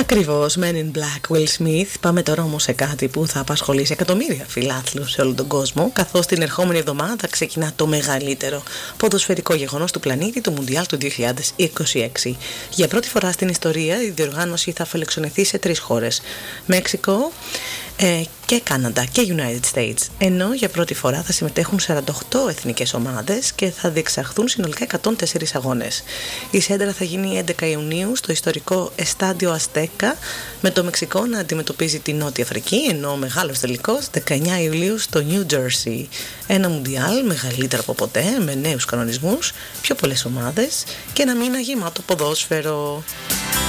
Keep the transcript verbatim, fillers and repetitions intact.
Ακριβώς, Men in Black, Will Smith. Πάμε τώρα όμως σε κάτι που θα απασχολήσει εκατομμύρια φιλάθλους σε όλο τον κόσμο, καθώς την ερχόμενη εβδομάδα ξεκινά το μεγαλύτερο ποδοσφαιρικό γεγονός του πλανήτη, το Μουντιάλ του δύο χιλιάδες είκοσι έξι. Για πρώτη φορά στην ιστορία η διοργάνωση θα φιλοξενηθεί σε τρεις χώρες: Μέξικο, ε, και Κάναντα και United States, ενώ για πρώτη φορά θα συμμετέχουν σαράντα οκτώ εθνικές ομάδες και θα διεξαχθούν συνολικά εκατόν τέσσερα αγώνες. Η σέντρα θα γίνει έντεκα Ιουνίου στο ιστορικό Εστάντιο Αστέκα, με το Μεξικό να αντιμετωπίζει τη Νότια Αφρική, ενώ ο μεγάλος τελικός δεκαεννιά Ιουλίου στο New Jersey. Ένα Μουντιάλ μεγαλύτερο από ποτέ, με νέους κανονισμούς, πιο πολλές ομάδες και ένα μήνα γεμάτο ποδόσφαιρο.